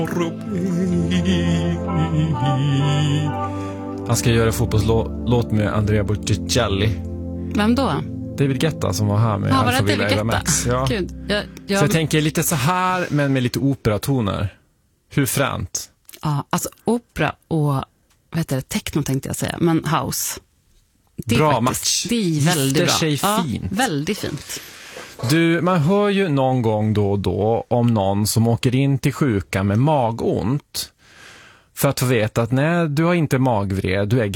Han ska göra fotbollslåt med Andrea Bocelli. Vem då? David Guetta som var här med Alfa Villa Eva Max. Ja. Gud, Så jag tänker lite så här, men med lite operatoner. Hur fränt? Ja, alltså opera och techno tänkte jag säga, men house. Det är bra faktiskt, match. Det är väldigt bra. Sig fint. Väldigt fint. Du, man hör ju någon gång då och då om någon som åker in till sjukan med magont för att få veta att nej, du har inte magvred, du är